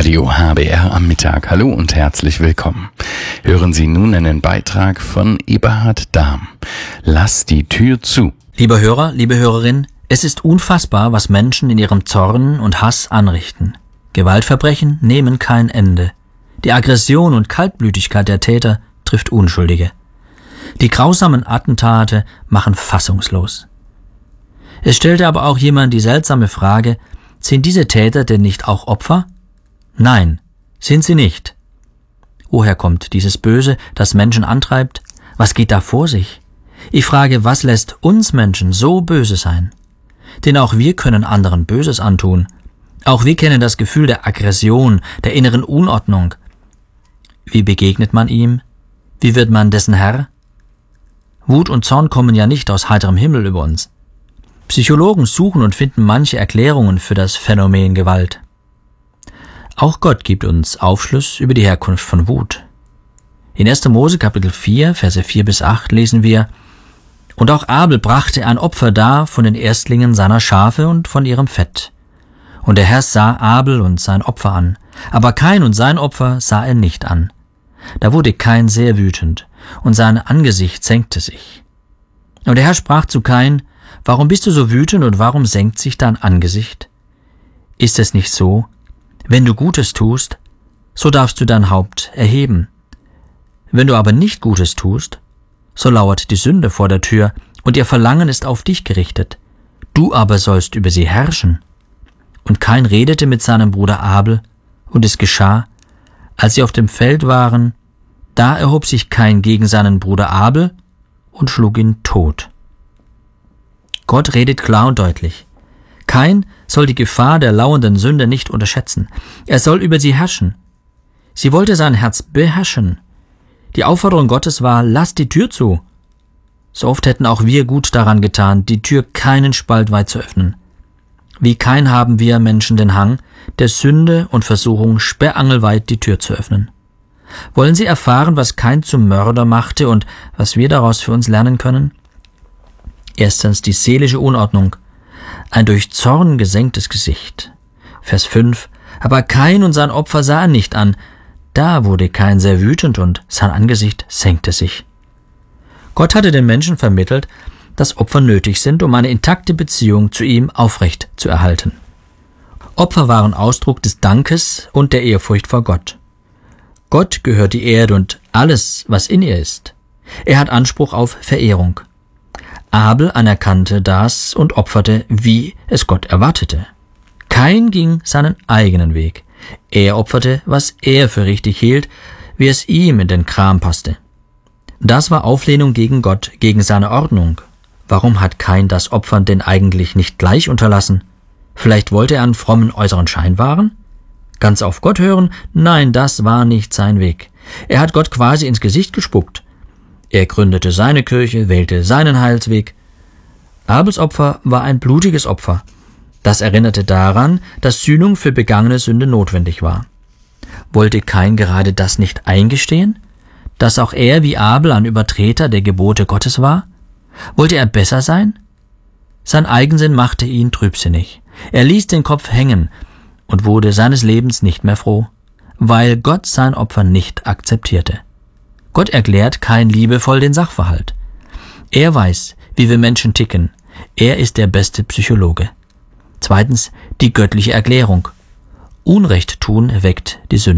Radio HBR am Mittag. Hallo und herzlich willkommen. Hören Sie nun einen Beitrag von Eberhard Dahm. Lass die Tür zu. Lieber Hörer, liebe Hörerin, es ist unfassbar, was Menschen in ihrem Zorn und Hass anrichten. Gewaltverbrechen nehmen kein Ende. Die Aggression und Kaltblütigkeit der Täter trifft Unschuldige. Die grausamen Attentate machen fassungslos. Es stellte aber auch jemand die seltsame Frage, sind diese Täter denn nicht auch Opfer? Nein, sind sie nicht. Woher kommt dieses Böse, das Menschen antreibt? Was geht da vor sich? Ich frage, was lässt uns Menschen so böse sein? Denn auch wir können anderen Böses antun. Auch wir kennen das Gefühl der Aggression, der inneren Unordnung. Wie begegnet man ihm? Wie wird man dessen Herr? Wut und Zorn kommen ja nicht aus heiterem Himmel über uns. Psychologen suchen und finden manche Erklärungen für das Phänomen Gewalt. Auch Gott gibt uns Aufschluss über die Herkunft von Wut. In 1. Mose Kapitel 4, Verse 4-8 lesen wir: Und auch Abel brachte ein Opfer dar von den Erstlingen seiner Schafe und von ihrem Fett. Und der Herr sah Abel und sein Opfer an, aber Kain und sein Opfer sah er nicht an. Da wurde Kain sehr wütend, und sein Angesicht senkte sich. Und der Herr sprach zu Kain: Warum bist du so wütend und warum senkt sich dein Angesicht? Ist es nicht so, wenn du Gutes tust, so darfst du dein Haupt erheben. Wenn du aber nicht Gutes tust, so lauert die Sünde vor der Tür, und ihr Verlangen ist auf dich gerichtet. Du aber sollst über sie herrschen. Und Kain redete mit seinem Bruder Abel, und es geschah, als sie auf dem Feld waren, da erhob sich Kain gegen seinen Bruder Abel und schlug ihn tot. Gott redet klar und deutlich. Kain soll die Gefahr der lauernden Sünde nicht unterschätzen. Er soll über sie herrschen. Sie wollte sein Herz beherrschen. Die Aufforderung Gottes war, lass die Tür zu. So oft hätten auch wir gut daran getan, die Tür keinen Spalt weit zu öffnen. Wie Kain haben wir Menschen den Hang, der Sünde und Versuchung sperrangelweit die Tür zu öffnen. Wollen Sie erfahren, was Kain zum Mörder machte und was wir daraus für uns lernen können? Erstens die seelische Unordnung, ein durch Zorn gesenktes Gesicht. Vers 5: Aber Kain und sein Opfer sah er nicht an. Da wurde Kain sehr wütend und sein Angesicht senkte sich. Gott hatte den Menschen vermittelt, dass Opfer nötig sind, um eine intakte Beziehung zu ihm aufrecht zu erhalten. Opfer waren Ausdruck des Dankes und der Ehrfurcht vor Gott. Gott gehört die Erde und alles, was in ihr ist. Er hat Anspruch auf Verehrung. Abel anerkannte das und opferte, wie es Gott erwartete. Kain ging seinen eigenen Weg. Er opferte, was er für richtig hielt, wie es ihm in den Kram passte. Das war Auflehnung gegen Gott, gegen seine Ordnung. Warum hat Kain das Opfern denn eigentlich nicht gleich unterlassen? Vielleicht wollte er einen frommen äußeren Schein wahren? Ganz auf Gott hören? Nein, das war nicht sein Weg. Er hat Gott quasi ins Gesicht gespuckt. Er gründete seine Kirche, wählte seinen Heilsweg. Abels Opfer war ein blutiges Opfer. Das erinnerte daran, dass Sühnung für begangene Sünde notwendig war. Wollte Kain gerade das nicht eingestehen? Dass auch er wie Abel ein Übertreter der Gebote Gottes war? Wollte er besser sein? Sein Eigensinn machte ihn trübsinnig. Er ließ den Kopf hängen und wurde seines Lebens nicht mehr froh, weil Gott sein Opfer nicht akzeptierte. Gott erklärt Kain liebevoll den Sachverhalt. Er weiß, wie wir Menschen ticken. Er ist der beste Psychologe. Zweitens, die göttliche Erklärung. Unrecht tun weckt die Sünde.